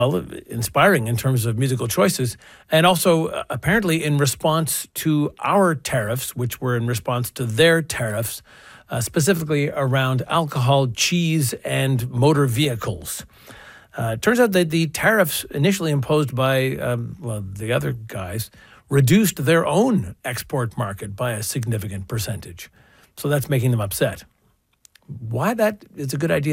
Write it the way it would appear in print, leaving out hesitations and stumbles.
inspiring in terms of musical choices, and also apparently in response to our tariffs, which were in response to their tariffs, specifically around alcohol, cheese, and motor vehicles. It turns out that the tariffs initially imposed by the other guys reduced their own export market by a significant percentage. So that's making them upset. Why that is a good idea